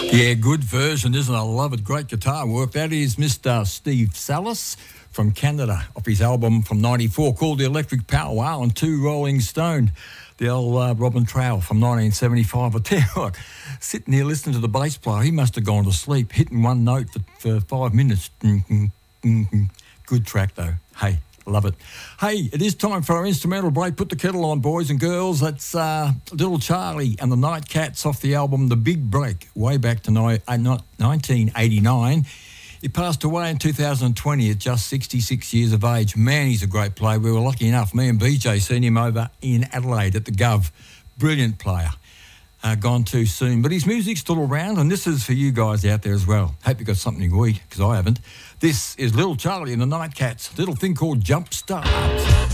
Yeah, good version, isn't it? I love it. Great guitar work. That is Mr. Steve Salis from Canada, off his album from 94 called The Electric Power Wow, and 2 Rolling Stone, the old Robin Trail from 1975. I tell you what, sitting here listening to the bass player, he must have gone to sleep, hitting one note for 5 minutes. Good track, though. Hey, love it. Hey, it is time for our instrumental break. Put the kettle on, boys and girls. That's Little Charlie and the Nightcats off the album The Big Break, way back to 1989. He passed away in 2020 at just 66 years of age. Man, he's a great player. We were lucky enough, me and BJ, seen him over in Adelaide at the Gov. Brilliant player. Gone too soon. But his music's still around, and this is for you guys out there as well. Hope you got something to eat, because I haven't. This is Little Charlie and the Nightcats, little thing called Jump Start.